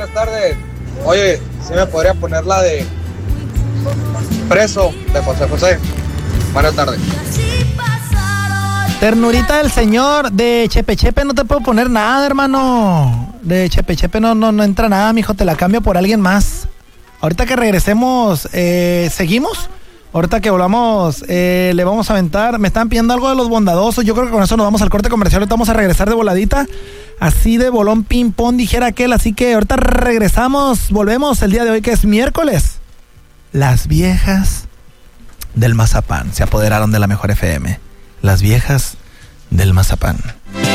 buenas tardes. Oye, ¿sí me podría poner la de Preso de José José? Buenas tardes. Ternurita del Señor, de Chepe Chepe no te puedo poner nada, hermano. De Chepe Chepe no entra nada, mijo, te la cambio por alguien más. Ahorita que regresemos, ¿seguimos? Ahorita que volvamos, le vamos a aventar. Me están pidiendo algo de Los Bondadosos. Yo creo que con eso nos vamos al corte comercial. Ahorita vamos a regresar de voladita. Así de bolón ping pong, dijera aquel. Así que ahorita regresamos, volvemos el día de hoy, que es miércoles. Las viejas del mazapán se apoderaron de la Mejor FM. Las viejas del mazapán.